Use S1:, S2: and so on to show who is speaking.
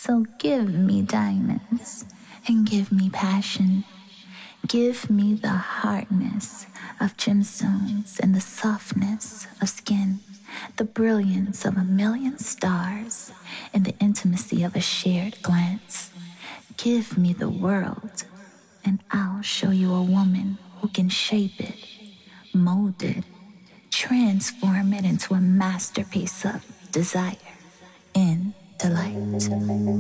S1: So give me diamonds and give me passion. Give me the hardness of gemstones and the softness of skin, the brilliance of a million stars and the intimacy of a shared glance. Give me the world, and I'll show you a woman who can shape it, mold it, transform it into a masterpiece of desire and delight.